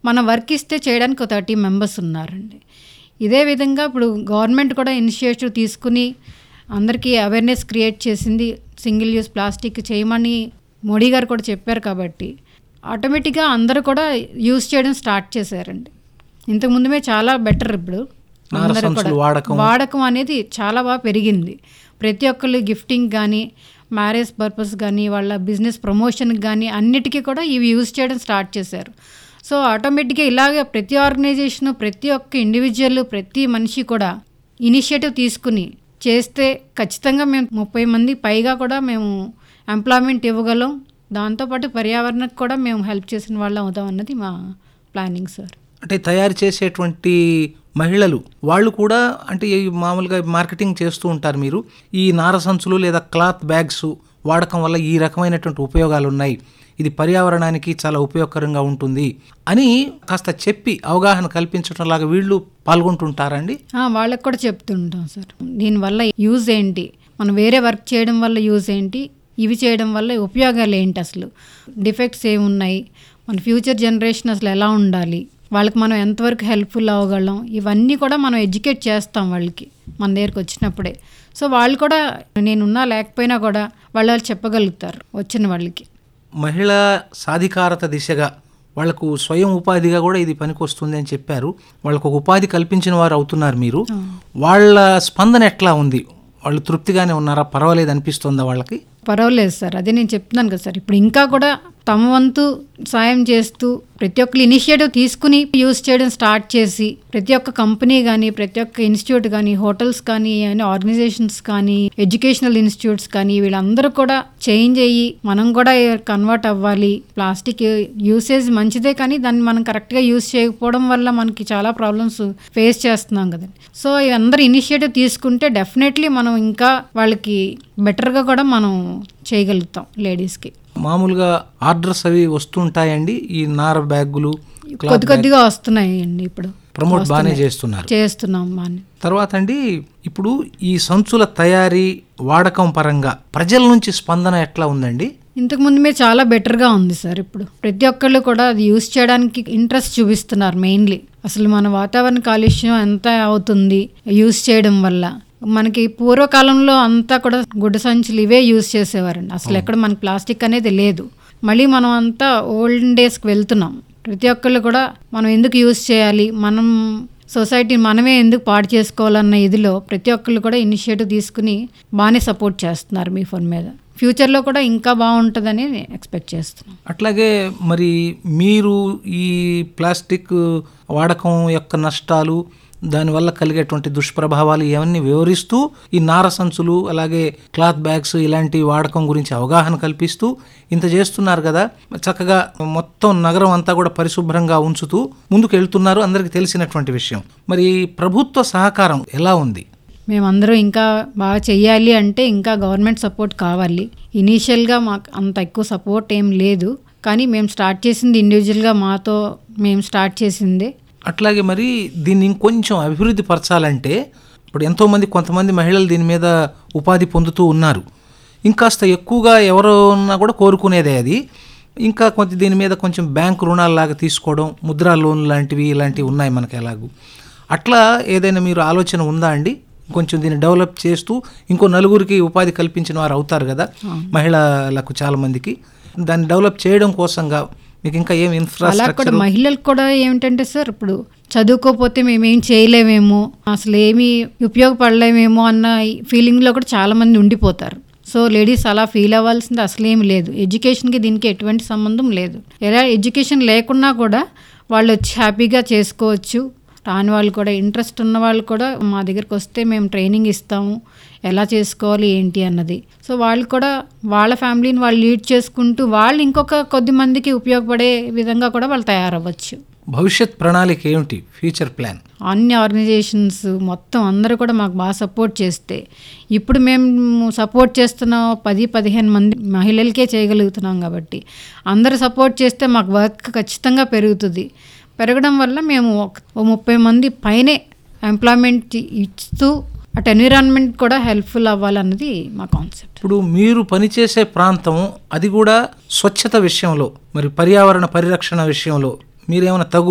మన వర్క్ ఇస్తే చేయడానికి ఒక 30 మెంబర్స్ ఉన్నారండి. ఇదే విధంగా ఇప్పుడు గవర్నమెంట్ కూడా ఇనిషియేటివ్ తీసుకుని అందరికీ అవేర్నెస్ క్రియేట్ చేసింది. సింగిల్ యూజ్ ప్లాస్టిక్ చేయమని మోడీ గారు కూడా చెప్పారు కాబట్టి ఆటోమేటిక్గా అందరూ కూడా యూజ్ చేయడం స్టార్ట్ చేశారండి. ఇంతకుముందుమే చాలా బెటర్. ఇప్పుడు అందరూ కూడా వాడకం అనేది చాలా బాగా పెరిగింది. ప్రతి ఒక్కళ్ళు గిఫ్టింగ్ కానీ, మ్యారేజ్ పర్పస్ కానీ, వాళ్ళ బిజినెస్ ప్రమోషన్కి కానీ అన్నిటికీ కూడా ఇవి యూజ్ చేయడం స్టార్ట్ చేశారు. సో ఆటోమేటిక్గా ఇలాగే ప్రతి ఆర్గనైజేషను, ప్రతి ఒక్క ఇండివిజువల్, ప్రతి మనిషి కూడా ఇనిషియేటివ్ తీసుకుని చేస్తే ఖచ్చితంగా మేము 30 మంది పైగా కూడా మేము ఎంప్లాయ్మెంట్ ఇవ్వగలం. దాంతోపాటు పర్యావరణకు కూడా మేము హెల్ప్ చేసిన వాళ్ళం అవుతాం అన్నది మా ప్లానింగ్ సార్. అంటే తయారు చేసేటువంటి మహిళలు వాళ్ళు కూడా అంటే మామూలుగా మార్కెటింగ్ చేస్తూ ఉంటారు. మీరు ఈ నార సంచులు లేదా క్లాత్ బ్యాగ్స్ వాడకం వల్ల ఈ రకమైనటువంటి ఉపయోగాలు ఉన్నాయి, ఇది పర్యావరణానికి చాలా ఉపయోగకరంగా ఉంటుంది అని కాస్త చెప్పి అవగాహన కల్పించడంలాగా వీళ్ళు పాల్గొంటుంటారండి. వాళ్ళకి కూడా చెప్తుంటాం సార్. దీనివల్ల యూజ్ ఏంటి, మనం వేరే వర్క్ చేయడం వల్ల యూజ్ ఏంటి, ఇవి చేయడం వల్ల ఉపయోగాలు ఏంటి, అసలు డిఫెక్ట్స్ ఏమున్నాయి, మన ఫ్యూచర్ జనరేషన్ అసలు ఎలా ఉండాలి, వాళ్ళకి మనం ఎంతవరకు హెల్ప్ఫుల్ అవ్వగలం, ఇవన్నీ కూడా మనం ఎడ్యుకేట్ చేస్తాం వాళ్ళకి మన దగ్గరికి వచ్చినప్పుడే. సో వాళ్ళు కూడా నేనున్నా లేకపోయినా కూడా వాళ్ళు చెప్పగలుగుతారు వచ్చిన వాళ్ళకి. మహిళా సాధికారత దిశగా వాళ్లకు స్వయం ఉపాధిగా కూడా ఇది పనికొస్తుంది అని చెప్పారు. వాళ్ళకు ఒక ఉపాధి కల్పించిన వారు అవుతున్నారు మీరు. వాళ్ళ స్పందన ఎట్లా ఉంది? వాళ్ళు తృప్తిగానే ఉన్నారా? పర్వాలేదు అనిపిస్తుందా వాళ్ళకి? పర్వాలేదు సార్, అదే నేను చెప్తున్నాను కదా సార్. ఇప్పుడు ఇంకా కూడా తమ వంతు సాయం చేస్తూ ప్రతి ఒక్కరు ఇనిషియేటివ్ తీసుకుని యూజ్ చేయడం స్టార్ట్ చేసి ప్రతి ఒక్క కంపెనీ కానీ, ప్రతి ఒక్క ఇన్స్టిట్యూట్ కానీ, హోటల్స్ కానీ, ఆర్గనైజేషన్స్ కానీ, ఎడ్యుకేషనల్ ఇన్స్టిట్యూట్స్ కానీ వీళ్ళందరూ కూడా చేంజ్ అయ్యి మనం కూడా కన్వర్ట్ అవ్వాలి. ప్లాస్టిక్ యూసేజ్ మంచిదే కానీ దాన్ని మనం కరెక్ట్గా యూజ్ చేయకపోవడం వల్ల మనకి చాలా ప్రాబ్లమ్స్ ఫేస్ చేస్తున్నాం కదండి. సో అందరూ ఇనిషియేటివ్ తీసుకుంటే డెఫినెట్లీ మనం ఇంకా వాళ్ళకి బెటర్గా కూడా మనం చేయగలుగుతాం. లేడీస్కి మామూలుగా ఆర్డర్స్ అవి వస్తుంటాయండి. ఈ నార బ్యాగులు కొద్దిగా వస్తున్నాయండి. ఇప్పుడు ప్రమోట్ బాగానే చేస్తున్నాం బాగానే. తర్వాత అండి, ఇప్పుడు ఈ సంచుల తయారీ వాడకం పరంగా ప్రజల నుంచి స్పందన ఎట్లా ఉందండి? ఇంతకుముందు మీరు చాలా బెటర్గా ఉంది సార్. ఇప్పుడు ప్రతి ఒక్కళ్ళు కూడా అది యూజ్ చేయడానికి ఇంట్రెస్ట్ చూపిస్తున్నారు. మెయిన్లీ అసలు మన వాతావరణ కాలుష్యం ఎంత అవుతుంది యూజ్ చేయడం వల్ల. మనకి పూర్వకాలంలో అంతా కూడా గుడ్డ సంచులు ఇవే యూజ్ చేసేవారండి. అసలు ఎక్కడ మనకి ప్లాస్టిక్ అనేది లేదు. మళ్ళీ మనం అంతా ఓల్డెన్ డేస్కి వెళ్తున్నాం. ప్రతి ఒక్కళ్ళు కూడా మనం ఎందుకు యూజ్ చేయాలి, మనం సొసైటీ మనమే ఎందుకు పాడు చేసుకోవాలన్న ఇదిలో ప్రతి ఒక్కళ్ళు కూడా ఇనిషియేటివ్ తీసుకుని బాగానే సపోర్ట్ చేస్తున్నారు మీ ఫోన్ మీద. ఫ్యూచర్లో కూడా ఇంకా బాగుంటుందని ఎక్స్పెక్ట్ చేస్తున్నాం. అట్లాగే మరి మీరు ఈ ప్లాస్టిక్ వాడకం యొక్క నష్టాలు, దానివల్ల కలిగేటువంటి దుష్ప్రభావాలు ఇవన్నీ వివరిస్తూ ఈ నార సంచులు అలాగే క్లాత్ బ్యాగ్స్ ఇలాంటి వాడకం గురించి అవగాహన కల్పిస్తూ ఇంత చేస్తున్నారు కదా. చక్కగా మొత్తం నగరం అంతా కూడా పరిశుభ్రంగా ఉంచుతూ ముందుకు వెళ్తున్నారు, అందరికీ తెలిసినటువంటి విషయం. మరి ప్రభుత్వ సహకారం ఎలా ఉంది? మేమందరం ఇంకా బాగా చెయ్యాలి అంటే ఇంకా గవర్నమెంట్ సపోర్ట్ కావాలి. ఇనీషియల్గా మాకు అంత ఎక్కువ సపోర్ట్ ఏం లేదు, కానీ మేము స్టార్ట్ చేసింది ఇండివిజువల్గా మాతో మేము స్టార్ట్ చేసిందే. అట్లాగే మరి దీన్ని ఇంకొంచెం అభివృద్ధి పరచాలంటే ఇప్పుడు ఎంతోమంది కొంతమంది మహిళలు దీని మీద ఉపాధి పొందుతూ ఉన్నారు. ఇంకాస్త ఎక్కువగా ఎవరున్నా కూడా కోరుకునేదే అది. ఇంకా దీని మీద కొంచెం బ్యాంకు రుణాలలాగా తీసుకోవడం, ముద్రా లోన్ లాంటివి ఇలాంటివి ఉన్నాయి మనకి ఎలాగూ. అట్లా ఏదైనా మీరు ఆలోచన ఉందా అండి? కొంచెం దీన్ని డెవలప్ చేస్తూ ఇంకో నలుగురికి ఉపాధి కల్పించిన వారు అవుతారు కదా మహిళలకు, చాలా మందికి. దాన్ని డెవలప్ చేయడం కోసంగా మీకు ఇంకా ఏం ఇన్ఫ్రాస్ట్రక్చర్? మహిళలకు కూడా ఏమిటంటే సార్, ఇప్పుడు చదువుకోకపోతే మేమేం చేయలేమేమో, అసలు ఏమీ ఉపయోగపడలేమేమో అన్న ఫీలింగ్లో కూడా చాలామంది ఉండిపోతారు. సో లేడీస్ అలా ఫీల్ అవ్వాల్సింది అసలు ఏమి లేదు. ఎడ్యుకేషన్కి దీనికి ఎటువంటి సంబంధం లేదు. ఎలా ఎడ్యుకేషన్ లేకున్నా కూడా వాళ్ళు వచ్చి హ్యాపీగా చేసుకోవచ్చు. రాని వాళ్ళు కూడా, ఇంట్రెస్ట్ ఉన్న వాళ్ళు కూడా మా దగ్గరికి వస్తే మేము ట్రైనింగ్ ఇస్తాము ఎలా చేసుకోవాలి ఏంటి అన్నది. సో వాళ్ళు కూడా వాళ్ళ ఫ్యామిలీని వాళ్ళు లీడ్ చేసుకుంటూ వాళ్ళు ఇంకొక కొద్ది మందికి ఉపయోగపడే విధంగా కూడా వాళ్ళు తయారవ్వచ్చు. భవిష్యత్ ప్రణాళిక ఏమిటి, ఫ్యూచర్ ప్లాన్? అన్ని ఆర్గనైజేషన్స్ మొత్తం అందరూ కూడా మాకు బాగా సపోర్ట్ చేస్తే, ఇప్పుడు మేము సపోర్ట్ చేస్తున్న 10-15 మంది మహిళలకే చేయగలుగుతున్నాం కాబట్టి అందరూ సపోర్ట్ చేస్తే మాకు వర్క్ ఖచ్చితంగా పెరుగుతుంది. పెరగడం వల్ల మేము 30 మంది పైనే ఎంప్లాయ్మెంట్ ఇస్తూ అటు ఎన్విరాన్మెంట్ కూడా హెల్ప్ఫుల్ అవ్వాలన్నది మా కాన్సెప్ట్. ఇప్పుడు మీరు పనిచేసే ప్రాంతం అది కూడా స్వచ్ఛత విషయంలో, మరి పర్యావరణ పరిరక్షణ విషయంలో మీరేమైనా తగు